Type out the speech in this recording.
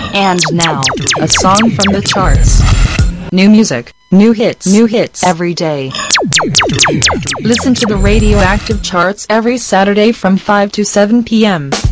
And now, a song from the charts. New music, new hits every day. Listen to the Radioactive Charts every Saturday from 5 to 7 p.m.